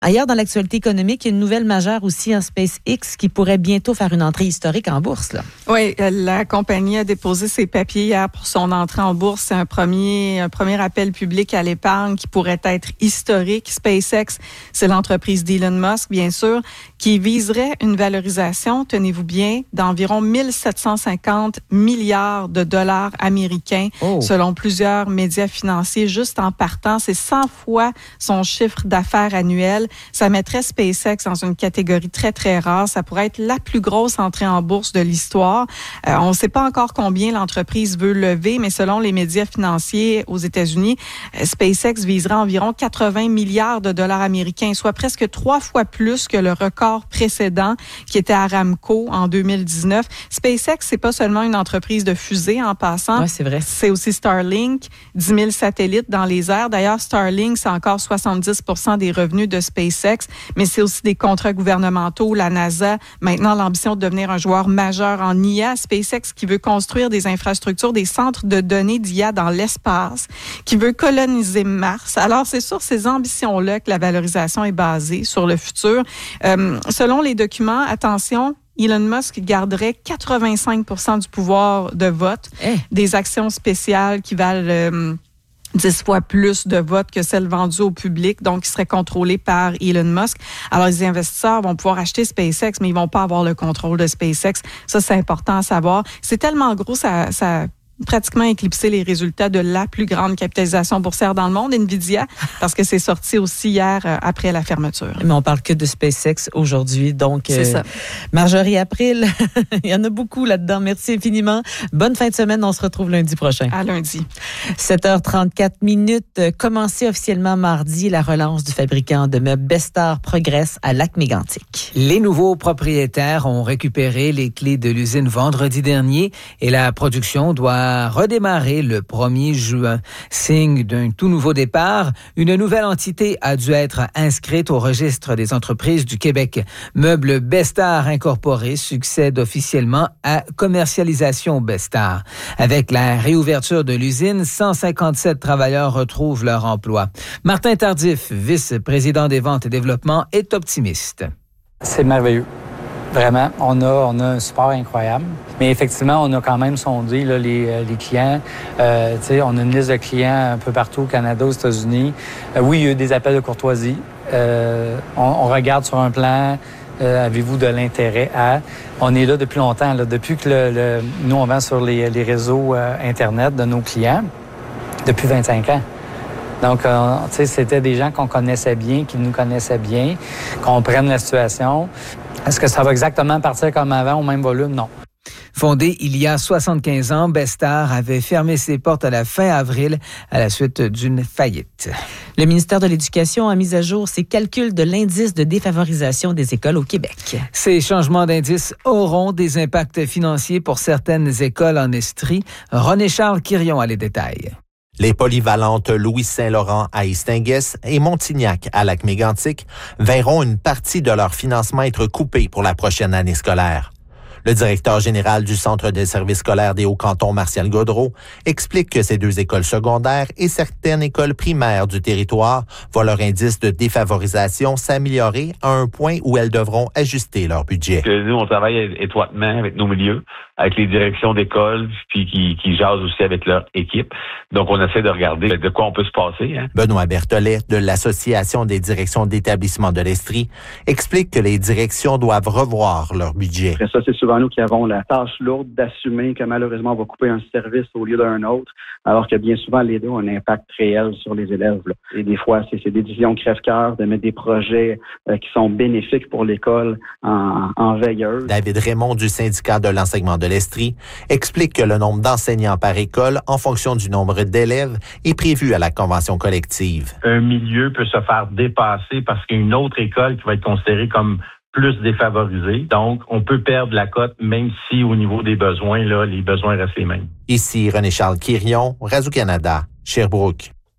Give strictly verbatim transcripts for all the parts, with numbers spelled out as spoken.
Ailleurs, dans l'actualité économique, il y a une nouvelle majeure aussi en SpaceX qui pourrait bientôt faire une entrée historique en bourse. Là. Oui, la compagnie a déposé ses papiers hier pour son entrée en bourse. C'est un premier, un premier appel public à l'épargne qui pourrait être historique. SpaceX, c'est l'entreprise d'Elon Musk, bien sûr, qui viserait une valorisation, tenez-vous bien, d'environ mille sept cent cinquante milliards de dollars américains, oh. selon plusieurs médias financiers. Juste en partant, c'est cent fois son chiffre d'affaires annuel. Ça mettrait SpaceX dans une catégorie très, très rare. Ça pourrait être la plus grosse entrée en bourse de l'histoire. Euh, on ne sait pas encore combien l'entreprise veut lever, mais selon les médias financiers aux États-Unis, euh, SpaceX viserait environ quatre-vingts milliards de dollars américains, soit presque trois fois plus que le record précédent qui était Aramco en deux mille dix-neuf. SpaceX, c'est pas seulement une entreprise de fusées en passant. Ouais, c'est vrai. C'est aussi Starlink, dix mille satellites dans les airs. D'ailleurs, Starlink, c'est encore soixante-dix pour cent des revenus de SpaceX. SpaceX, mais c'est aussi des contrats gouvernementaux, la NASA, maintenant l'ambition de devenir un joueur majeur en I A, SpaceX qui veut construire des infrastructures, des centres de données d'I A dans l'espace, qui veut coloniser Mars. Alors, c'est sur ces ambitions-là que la valorisation est basée, sur le futur. Euh, selon les documents, attention, Elon Musk garderait quatre-vingt-cinq pour cent du pouvoir de vote, hey. des actions spéciales qui valent... Euh, dix fois plus de votes que celles vendues au public, donc qui seraient contrôlées par Elon Musk. Alors, les investisseurs vont pouvoir acheter SpaceX, mais ils vont pas avoir le contrôle de SpaceX. Ça, c'est important à savoir. C'est tellement gros, ça... ça pratiquement éclipsé les résultats de la plus grande capitalisation boursière dans le monde, Nvidia, parce que c'est sorti aussi hier euh, après la fermeture. Mais on parle que de SpaceX aujourd'hui, donc c'est euh, ça. Marjorie April, il y en a beaucoup là-dedans. Merci infiniment. Bonne fin de semaine, on se retrouve lundi prochain. À lundi. sept heures trente-quatre minutes, commencé officiellement mardi la relance du fabricant de meubles Bestar progresse à Lac-Mégantic. Les nouveaux propriétaires ont récupéré les clés de l'usine vendredi dernier et la production doit redémarrer le premier juin. Signe d'un tout nouveau départ, une nouvelle entité a dû être inscrite au registre des entreprises du Québec. Meubles Bestar Incorporé succède officiellement à Commercialisation Bestar. Avec la réouverture de l'usine, cent cinquante-sept travailleurs retrouvent leur emploi. Martin Tardif, vice-président des ventes et développement, est optimiste. C'est merveilleux. Vraiment, on a, on a un support incroyable. Mais effectivement, on a quand même sondé là, les, les clients. Euh, on a une liste de clients un peu partout au Canada, aux États-Unis. Euh, oui, il y a eu des appels de courtoisie. Euh, on, on regarde sur un plan. Euh, avez-vous de l'intérêt à... On est là depuis longtemps. Là, depuis que le, le, nous, on vend sur les, les réseaux euh, Internet de nos clients depuis vingt-cinq ans. Donc, euh, tu sais, c'était des gens qu'on connaissait bien, qui nous connaissaient bien, qu'on prenne la situation. Est-ce que ça va exactement partir comme avant au même volume? Non. Fondé il y a soixante-quinze ans, Bestar avait fermé ses portes à la fin avril à la suite d'une faillite. Le ministère de l'Éducation a mis à jour ses calculs de l'indice de défavorisation des écoles au Québec. Ces changements d'indice auront des impacts financiers pour certaines écoles en Estrie. René-Charles Quirion a les détails. Les polyvalentes Louis-Saint-Laurent à Istingues et Montignac à Lac-Mégantic verront une partie de leur financement être coupée pour la prochaine année scolaire. Le directeur général du Centre des services scolaires des Hauts-Cantons, Martial Gaudreault, explique que ces deux écoles secondaires et certaines écoles primaires du territoire voient leur indice de défavorisation s'améliorer à un point où elles devront ajuster leur budget. Nous, on travaille étroitement avec nos milieux, avec les directions d'école, puis qui, qui jasent aussi avec leur équipe. Donc, on essaie de regarder de quoi on peut se passer. Hein. Benoît Berthollet, de l'Association des directions d'établissements de l'Estrie, explique que les directions doivent revoir leur budget. Après ça, c'est souvent nous qui avons la tâche lourde d'assumer que malheureusement, on va couper un service au lieu d'un autre, alors que bien souvent, les deux ont un impact réel sur les élèves. Là. Et des fois, c'est, c'est des décisions crève-cœur de mettre des projets euh, qui sont bénéfiques pour l'école en, en veilleuse. David Raymond, du syndicat de l'enseignement de l'Estrie, explique que le nombre d'enseignants par école, en fonction du nombre d'élèves, est prévu à la convention collective. Un milieu peut se faire dépasser parce qu'il y a une autre école qui va être considérée comme plus défavorisée. Donc, on peut perdre la cote, même si au niveau des besoins, là, les besoins restent les mêmes. Ici René-Charles Quirion, Radio-Canada, Sherbrooke.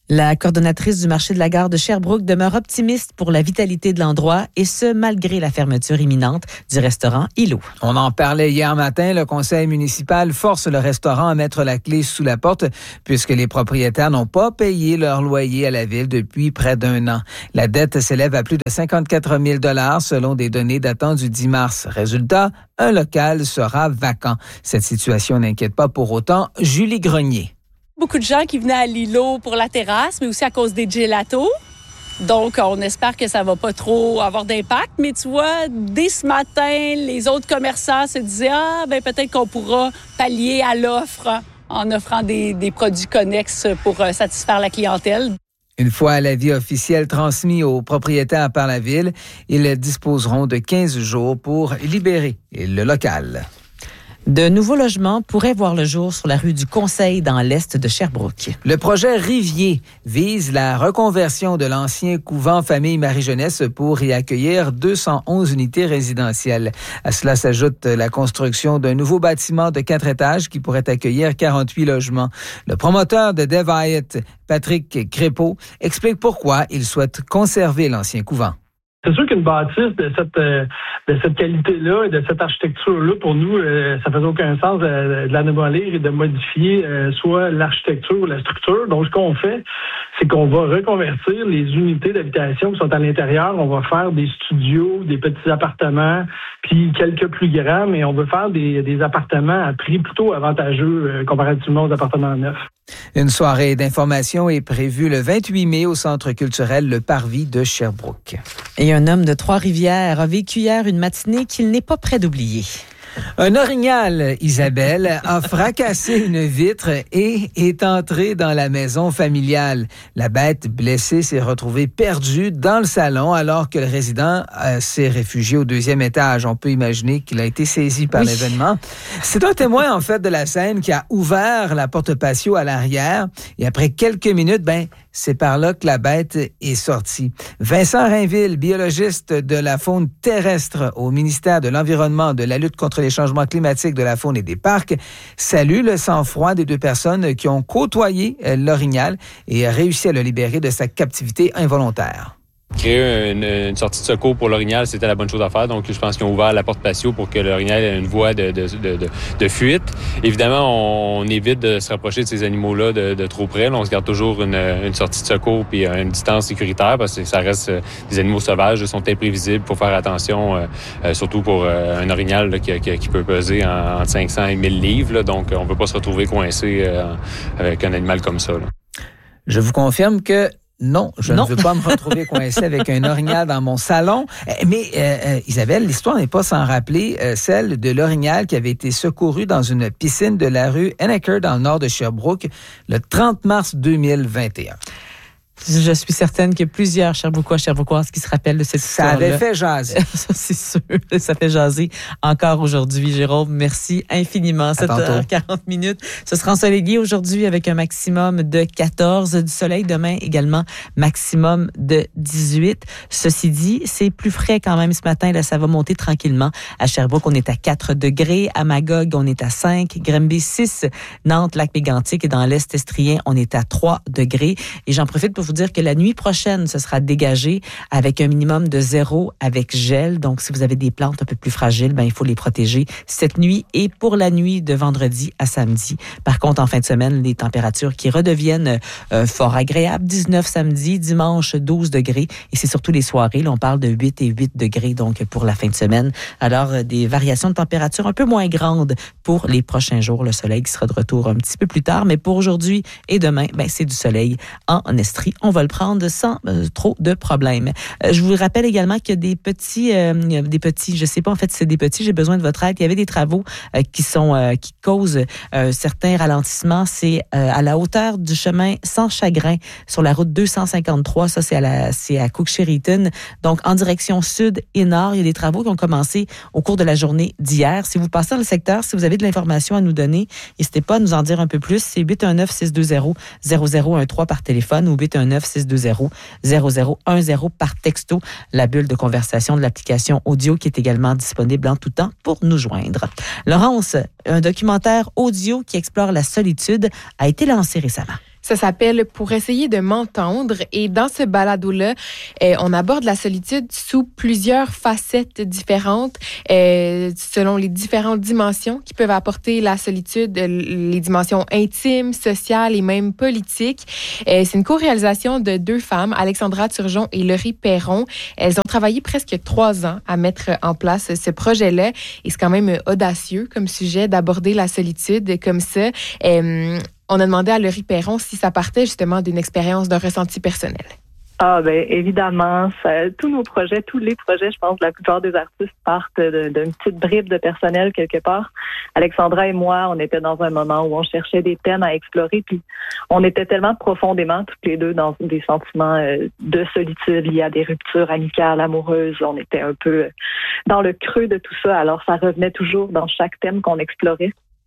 La coordonnatrice du marché de la gare de Sherbrooke demeure optimiste pour la vitalité de l'endroit et ce, malgré la fermeture imminente du restaurant Îlot. On en parlait hier matin. Le conseil municipal force le restaurant à mettre la clé sous la porte puisque les propriétaires n'ont pas payé leur loyer à la ville depuis près d'un an. La dette s'élève à plus de cinquante-quatre mille dollars selon des données datant du dix mars. Résultat, un local sera vacant. Cette situation n'inquiète pas pour autant Julie Grenier. Beaucoup de gens qui venaient à l'îlot pour la terrasse, mais aussi à cause des gelatos. Donc, on espère que ça va pas trop avoir d'impact. Mais tu vois, dès ce matin, les autres commerçants se disaient « Ah, ben peut-être qu'on pourra pallier à l'offre en offrant des, des produits connexes pour euh, satisfaire la clientèle. » Une fois l'avis officiel transmis aux propriétaires par la ville, ils disposeront de quinze jours pour libérer le local. De nouveaux logements pourraient voir le jour sur la rue du Conseil dans l'est de Sherbrooke. Le projet Rivier vise la reconversion de l'ancien couvent Famille Marie-Jeunesse pour y accueillir deux cent onze unités résidentielles. À cela s'ajoute la construction d'un nouveau bâtiment de quatre étages qui pourrait accueillir quarante-huit logements. Le promoteur de Dev Hyatt, Patrick Crépeau, explique pourquoi il souhaite conserver l'ancien couvent. C'est sûr qu'une bâtisse de cette euh, de cette qualité-là et de cette architecture-là, pour nous, euh, ça faisait aucun sens de, de la démolir et de modifier euh, soit l'architecture ou la structure. Donc, ce qu'on fait, c'est qu'on va reconvertir les unités d'habitation qui sont à l'intérieur. On va faire des studios, des petits appartements, puis quelques plus grands, mais on veut faire des, des appartements à prix plutôt avantageux euh, comparativement aux appartements neufs. Une soirée d'information est prévue le vingt-huit mai au Centre culturel Le Parvis de Sherbrooke. Et un homme de Trois-Rivières a vécu hier une matinée qu'il n'est pas prêt d'oublier. Un orignal, Isabelle, a fracassé une vitre et est entré dans la maison familiale. La bête blessée s'est retrouvée perdue dans le salon alors que le résident euh, s'est réfugié au deuxième étage. On peut imaginer qu'il a été saisi par oui. l'événement. C'est un témoin, en fait, de la scène qui a ouvert la porte patio à l'arrière et après quelques minutes, ben, c'est par là que la bête est sortie. Vincent Rainville, biologiste de la faune terrestre au ministère de l'Environnement, de la lutte contre les changements climatiques, de la faune et des parcs, salue le sang-froid des deux personnes qui ont côtoyé l'orignal et a réussi à le libérer de sa captivité involontaire. Créer une, une sortie de secours pour l'orignal, c'était la bonne chose à faire. Donc, je pense qu'ils ont ouvert la porte patio pour que l'orignal ait une voie de, de, de, de, de fuite. Évidemment, on évite de se rapprocher de ces animaux-là de, de trop près. Là, on se garde toujours une, une sortie de secours puis une distance sécuritaire parce que ça reste des animaux sauvages, ils sont imprévisibles. Il faut faire attention, euh, surtout pour euh, un orignal là, qui, qui, qui peut peser en, entre cinq cents et mille livres. Là, donc, on ne peut pas se retrouver coincé euh, avec un animal comme ça. Là. Je vous confirme que Non, je non. ne veux pas me retrouver coincé avec un orignal dans mon salon. Mais euh, Isabelle, l'histoire n'est pas sans rappeler euh, celle de l'orignal qui avait été secouru dans une piscine de la rue Hennecker dans le nord de Sherbrooke le trente mars deux mille vingt et un. Je suis certaine qu'il y a plusieurs Sherbrookois, Sherbrookoises qui se rappellent de cette histoire. Ça avait fait jaser. Ça, c'est sûr. Ça fait jaser encore aujourd'hui. Jérôme, merci infiniment. sept heures quarante minutes. Ce sera ensoleillé aujourd'hui avec un maximum de quatorze du soleil. Demain également, maximum de dix-huit. Ceci dit, c'est plus frais quand même ce matin. Là, ça va monter tranquillement. À Sherbrooke, on est à quatre degrés. À Magog, on est à cinq. Granby, six. Nantes, Lac-Mégantic et dans l'Est estrien, on est à trois degrés. Et j'en profite pour vous dire que la nuit prochaine, ce sera dégagé avec un minimum de zéro avec gel. Donc, si vous avez des plantes un peu plus fragiles, ben, il faut les protéger cette nuit et pour la nuit de vendredi à samedi. Par contre, en fin de semaine, les températures qui redeviennent euh, fort agréables. dix-neuf samedi, dimanche douze degrés et c'est surtout les soirées. Là, on parle de huit et huit degrés donc pour la fin de semaine. Alors, euh, des variations de température un peu moins grandes pour les prochains jours. Le soleil qui sera de retour un petit peu plus tard, mais pour aujourd'hui et demain, ben, c'est du soleil en Estrie. On va le prendre sans euh, trop de problèmes. Euh, je vous rappelle également qu'il y a des petits, euh, des petits, je sais pas en fait si c'est des petits, j'ai besoin de votre aide. Il y avait des travaux euh, qui sont, euh, qui causent euh, certains ralentissements. C'est euh, à la hauteur du chemin Sans Chagrin sur la route deux cent cinquante-trois. Ça c'est à la, c'est à Cook-Sheridan. Donc en direction sud et nord, il y a des travaux qui ont commencé au cours de la journée d'hier. Si vous passez dans le secteur, si vous avez de l'information à nous donner, n'hésitez pas à nous en dire un peu plus. C'est huit un neuf, six deux zéro, zéro zéro un trois par téléphone ou huit un neuf, six deux zéro, zéro zéro un zéro par texto, la bulle de conversation de l'application audio qui est également disponible en tout temps pour nous joindre. Laurence, un documentaire audio qui explore la solitude a été lancé récemment. Ça s'appelle « Pour essayer de m'entendre » et dans ce balado-là, euh, on aborde la solitude sous plusieurs facettes différentes, euh, selon les différentes dimensions qui peuvent apporter la solitude, les dimensions intimes, sociales et même politiques. Euh, c'est une co-réalisation de deux femmes, Alexandra Turgeon et Laurie Perron. Elles ont travaillé presque trois ans à mettre en place ce projet-là et c'est quand même audacieux comme sujet d'aborder la solitude comme ça. Euh, On a demandé à Laurie Perron si ça partait justement d'une expérience, d'un ressenti personnel. Ah ben évidemment, ça, tous nos projets, tous les projets, je pense, la plupart des artistes partent de, d'une petite bribe de personnel quelque part. Alexandra et moi, on était dans un moment où on cherchait des thèmes à explorer, puis on était tellement profondément toutes les deux dans des sentiments euh, de solitude liés à des ruptures amicales, amoureuses. On était un peu dans le creux de tout ça, alors ça revenait toujours dans chaque thème qu'on explorait.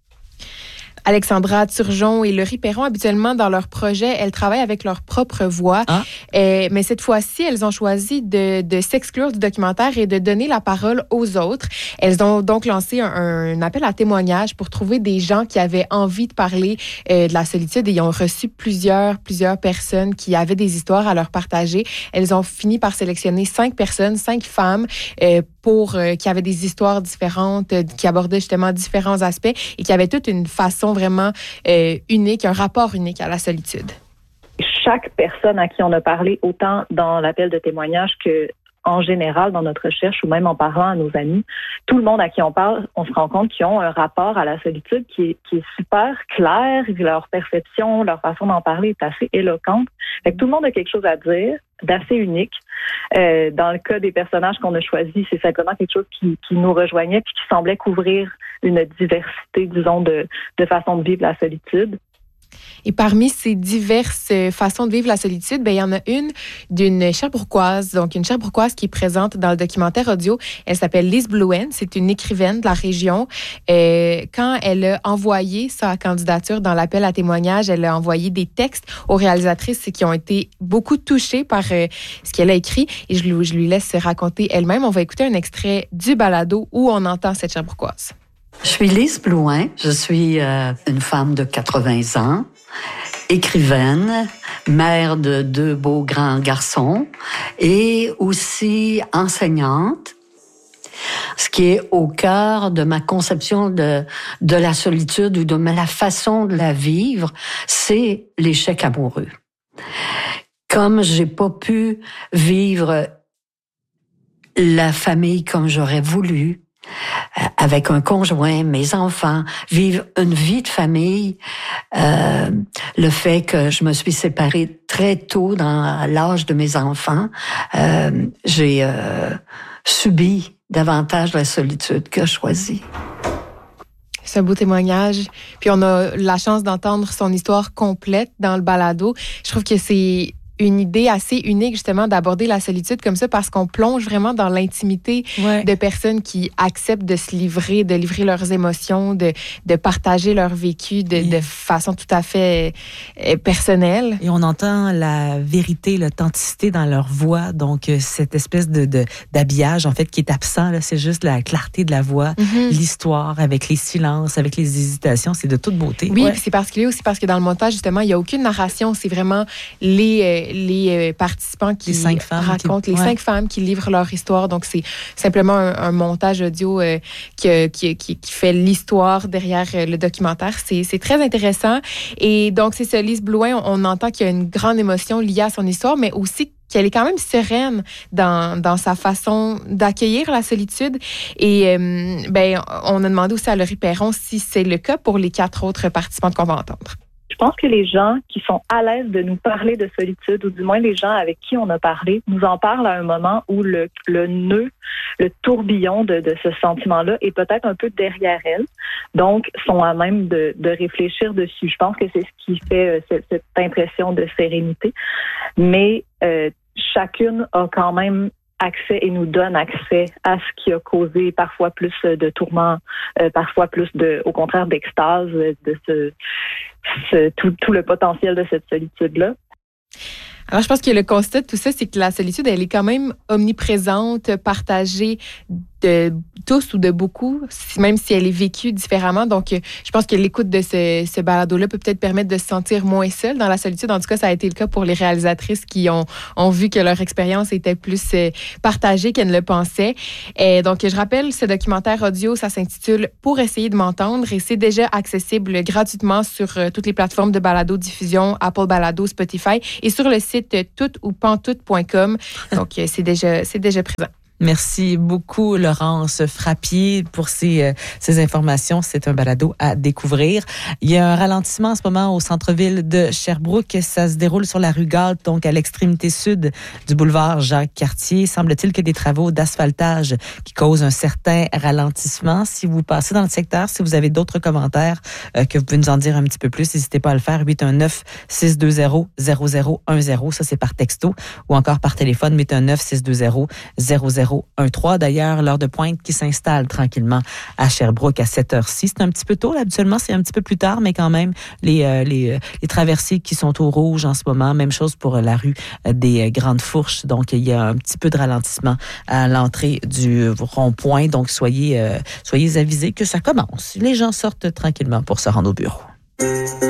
Alexandra Turgeon et Laurie Perron, habituellement, dans leur projet, elles travaillent avec leur propre voix. Ah. Euh, mais cette fois-ci, elles ont choisi de, de s'exclure du documentaire et de donner la parole aux autres. Elles ont donc lancé un, un appel à témoignages pour trouver des gens qui avaient envie de parler euh, de la solitude et ils ont reçu plusieurs, plusieurs personnes qui avaient des histoires à leur partager. Elles ont fini par sélectionner cinq personnes, cinq femmes euh, pour euh, qui avaient des histoires différentes, euh, qui abordaient justement différents aspects et qui avaient toute une façon vraiment euh, unique, un rapport unique à la solitude. Chaque personne à qui on a parlé, autant dans l'appel de témoignage que en général dans notre recherche ou même en parlant à nos amis, tout le monde à qui on parle, on se rend compte qu'ils ont un rapport à la solitude qui est, qui est super clair, leur perception, leur façon d'en parler est assez éloquente. Fait que tout le monde a quelque chose à dire, d'assez unique. Euh, dans le cas des personnages qu'on a choisis, c'est simplement quelque chose qui, qui nous rejoignait puis qui semblait couvrir une diversité, disons, de, de façons de vivre la solitude. Et parmi ces diverses façons de vivre la solitude, ben, il y en a une d'une Sherbrookoise, donc une Sherbrookoise qui est présente dans le documentaire audio. Elle s'appelle Lise Blouen, c'est une écrivaine de la région. Euh, quand elle a envoyé sa candidature dans l'appel à témoignage, elle a envoyé des textes aux réalisatrices qui ont été beaucoup touchées par euh, ce qu'elle a écrit. Et je lui, je lui laisse raconter elle-même. On va écouter un extrait du balado où on entend cette Sherbrookoise. Je suis Lise Blouen, je suis euh, une femme de quatre-vingts ans, écrivaine, mère de deux beaux grands garçons et aussi enseignante. Ce qui est au cœur de ma conception de, de la solitude ou de la façon de la vivre, c'est l'échec amoureux. Comme j'ai pas pu vivre la famille comme j'aurais voulu, avec un conjoint, mes enfants, vivre une vie de famille. Euh, le fait que je me suis séparée très tôt dans l'âge de mes enfants, euh, j'ai euh, subi davantage la solitude que choisie. C'est un beau témoignage. Puis on a la chance d'entendre son histoire complète dans le balado. Je trouve que c'est une idée assez unique, justement, d'aborder la solitude comme ça parce qu'on plonge vraiment dans l'intimité ouais. de personnes qui acceptent de se livrer, de livrer leurs émotions, de, de partager leur vécu de, de façon tout à fait euh, personnelle. Et on entend la vérité, l'authenticité dans leur voix. Donc, cette espèce de, de, d'habillage, en fait, qui est absent, là, c'est juste la clarté de la voix, mm-hmm. l'histoire, avec les silences, avec les hésitations, c'est de toute beauté. Oui, ouais. puis c'est particulier aussi parce que dans le montage, justement, il n'y a aucune narration. C'est vraiment les... Euh, les participants qui les cinq femmes racontent, qui... les ouais. cinq femmes qui livrent leur histoire. Donc, c'est simplement un, un montage audio euh, qui, qui, qui, qui fait l'histoire derrière le documentaire. C'est, c'est très intéressant. Et donc, c'est ça, Lise Blouen, on, on entend qu'il y a une grande émotion liée à son histoire, mais aussi qu'elle est quand même sereine dans, dans sa façon d'accueillir la solitude. Et euh, ben, on a demandé aussi à Laurie Perron si c'est le cas pour les quatre autres participantes qu'on va entendre. Je pense que les gens qui sont à l'aise de nous parler de solitude, ou du moins les gens avec qui on a parlé, nous en parlent à un moment où le, le nœud, le tourbillon de, de ce sentiment-là est peut-être un peu derrière elles. Donc, sont à même de, de réfléchir dessus. Je pense que c'est ce qui fait euh, cette, cette impression de sérénité. Mais euh, chacune a quand même accès et nous donne accès à ce qui a causé parfois plus de tourments, euh, parfois plus de, au contraire, d'extase, de ce, ce tout, tout le potentiel de cette solitude-là. Alors, je pense que le constat de tout ça, c'est que la solitude, elle est quand même omniprésente, partagée de tous ou de beaucoup, même si elle est vécue différemment. Donc, je pense que l'écoute de ce, ce balado-là peut peut-être permettre de se sentir moins seule dans la solitude. En tout cas, ça a été le cas pour les réalisatrices qui ont, ont vu que leur expérience était plus euh, partagée qu'elles ne le pensaient. Et donc, je rappelle, ce documentaire audio, ça s'intitule « Pour essayer de m'entendre » et c'est déjà accessible gratuitement sur euh, toutes les plateformes de balado-diffusion, Apple Balado, Spotify et sur le site euh, tout ou pantoute point com. Donc, euh, c'est déjà, c'est déjà présent. Merci beaucoup, Laurence Frappier, pour ces, euh, ces informations. C'est un balado à découvrir. Il y a un ralentissement en ce moment au centre-ville de Sherbrooke. Ça se déroule sur la rue Galt, donc à l'extrémité sud du boulevard Jacques-Cartier. Semble-t-il que des travaux d'asphaltage qui causent un certain ralentissement. Si vous passez dans le secteur, si vous avez d'autres commentaires, euh, que vous pouvez nous en dire un petit peu plus, n'hésitez pas à le faire. huit un neuf, six deux zéro, zéro zéro un zéro. Ça, c'est par texto ou encore par téléphone. huit un neuf, six deux zéro, zéro zéro un trois. D'ailleurs, l'heure de pointe qui s'installe tranquillement à Sherbrooke à cette heure-ci. C'est un petit peu tôt. Là, habituellement, c'est un petit peu plus tard, mais quand même, les, euh, les, euh, les traversiers qui sont au rouge en ce moment. Même chose pour euh, la rue euh, des euh, Grandes Fourches. Donc, il y a un petit peu de ralentissement à l'entrée du rond-point. Donc, soyez, euh, soyez avisés que ça commence. Les gens sortent tranquillement pour se rendre au bureau.